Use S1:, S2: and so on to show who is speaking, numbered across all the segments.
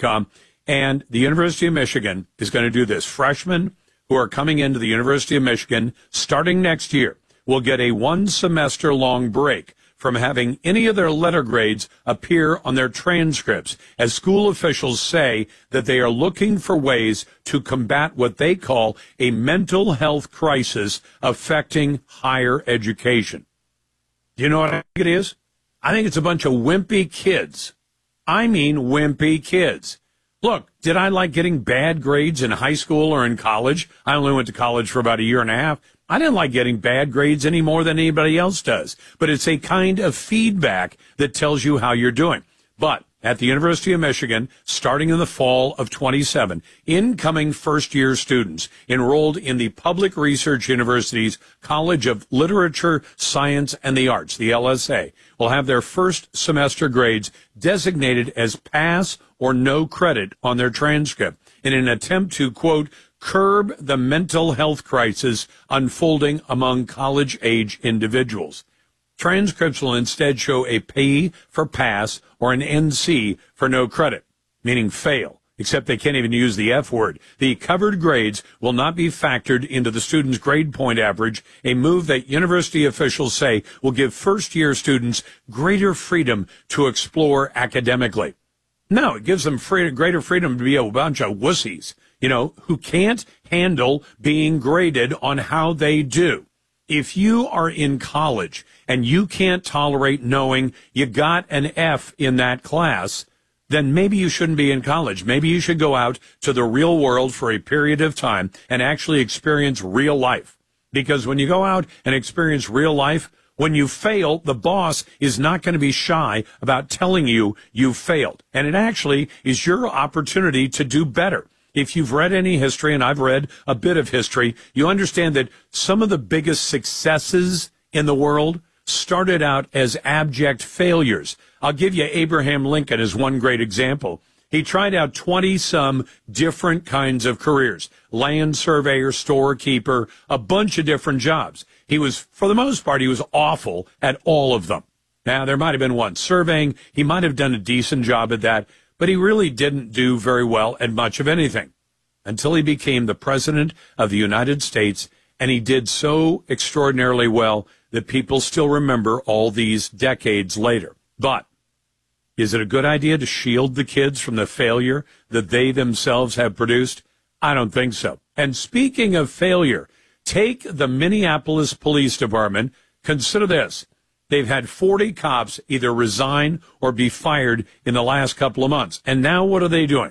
S1: Indeed.com. And the University of Michigan is going to do this. Freshmen who are coming into the University of Michigan starting next year will get a 1 semester long break from having any of their letter grades appear on their transcripts, as school officials say that they are looking for ways to combat what they call a mental health crisis affecting higher education. Do you know what I think it is? I think it's a bunch of wimpy kids. I mean wimpy kids. Look, did I like getting bad grades in high school or in college? I only went to college for about a year and a half. I didn't like getting bad grades any more than anybody else does. But it's a kind of feedback that tells you how you're doing. But at the University of Michigan, starting in the fall of 27, incoming first-year students enrolled in the Public Research University's College of Literature, Science, and the Arts, the LSA, will have their first semester grades designated as pass or no credit on their transcript in an attempt to, quote, curb the mental health crisis unfolding among college-age individuals. Transcripts will instead show a P for pass or an NC for no credit, meaning fail, except they can't even use the F word. The covered grades will not be factored into the student's grade point average, a move that university officials say will give first-year students greater freedom to explore academically. No, it gives them greater freedom to be a bunch of wussies, who can't handle being graded on how they do. If you are in college and you can't tolerate knowing you got an F in that class, then maybe you shouldn't be in college. Maybe you should go out to the real world for a period of time and actually experience real life. Because when you go out and experience real life, when you fail, the boss is not going to be shy about telling you you failed. And it actually is your opportunity to do better. If you've read any history, and I've read a bit of history, you understand that some of the biggest successes in the world started out as abject failures. I'll give you Abraham Lincoln as one great example. He tried out 20-some different kinds of careers, land surveyor, storekeeper, a bunch of different jobs. He was, for the most part, he was awful at all of them. Now, there might have been one surveying. He might have done a decent job at that, but he really didn't do very well at much of anything until he became the president of the United States, and he did so extraordinarily well that people still remember all these decades later. But is it a good idea to shield the kids from the failure that they themselves have produced? I don't think so. And speaking of failure, take the Minneapolis Police Department. Consider this. They've had 40 cops either resign or be fired in the last couple of months. And now what are they doing?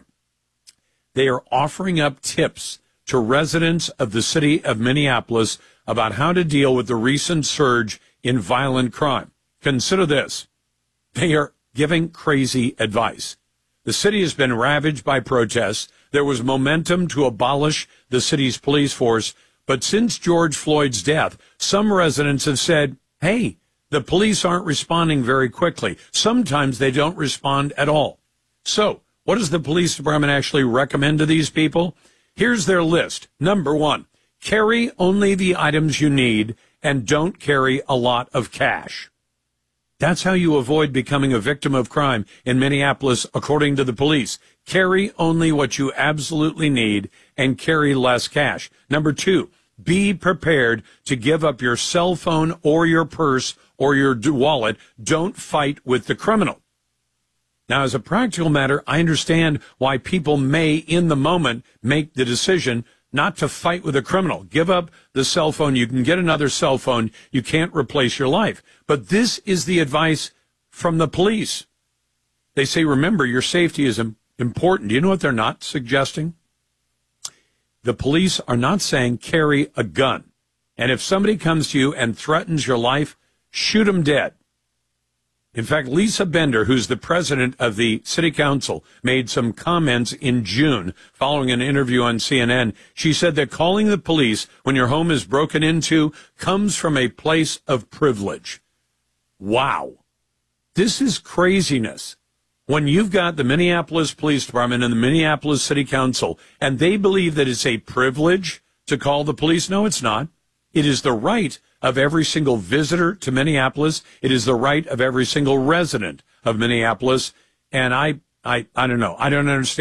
S1: They are offering up tips to residents of the city of Minneapolis about how to deal with the recent surge in violent crime. Consider this. They are giving crazy advice. The city has been ravaged by protests. There was momentum to abolish the city's police force. But since George Floyd's death, some residents have said, hey, the police aren't responding very quickly. Sometimes they don't respond at all. So what does the police department actually recommend to these people? Here's their list. Number 1, carry only the items you need and don't carry a lot of cash. That's how you avoid becoming a victim of crime in Minneapolis, according to the police. Carry only what you absolutely need and carry less cash. Number 2, be prepared to give up your cell phone or your purse or your wallet. Don't fight with the criminal. Now, as a practical matter, I understand why people may, in the moment, make the decision not to fight with a criminal. Give up the cell phone. You can get another cell phone. You can't replace your life. But this is the advice from the police. They say, remember, your safety is important. Do you know what they're not suggesting? The police are not saying carry a gun. And if somebody comes to you and threatens your life, shoot them dead. In fact, Lisa Bender, who's the president of the city council, made some comments in June following an interview on CNN. She said that calling the police when your home is broken into comes from a place of privilege. Wow. This is craziness. When you've got the Minneapolis Police Department and the Minneapolis City Council, and they believe that it's a privilege to call the police, no, it's not. It is the right of every single visitor to Minneapolis. It is the right of every single resident of Minneapolis. And I don't know. I don't understand.